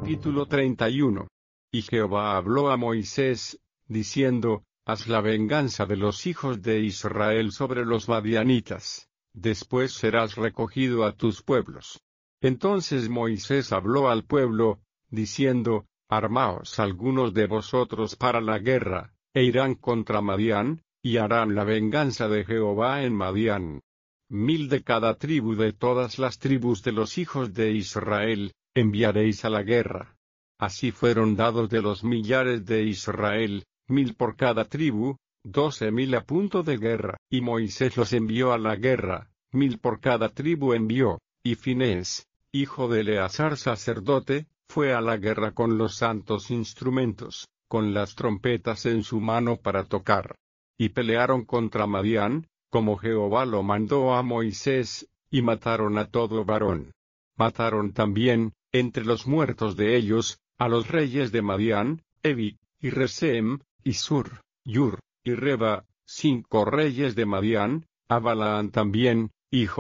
Capítulo 31. Y Jehová habló a Moisés, diciendo: Haz la venganza de los hijos de Israel sobre los madianitas, después serás recogido a tus pueblos. Entonces Moisés habló al pueblo, diciendo: Armaos algunos de vosotros para la guerra, e irán contra Madián, y harán la venganza de Jehová en Madián. 1000 de cada tribu de todas las tribus de los hijos de Israel, enviaréis a la guerra. Así fueron dados de los millares de Israel, 1000 por cada tribu, 12.000 a punto de guerra. Y Moisés los envió a la guerra, 1000 por cada tribu envió, y Finés, hijo de Eleazar sacerdote, fue a la guerra con los santos instrumentos, con las trompetas en su mano para tocar. Y pelearon contra Madián, como Jehová lo mandó a Moisés, y mataron a todo varón. Mataron también, entre los muertos de ellos, a los reyes de Madián, Evi, y Resem, y Sur, Yur, y Reba, 5 reyes de Madián, a Balaán también, hijo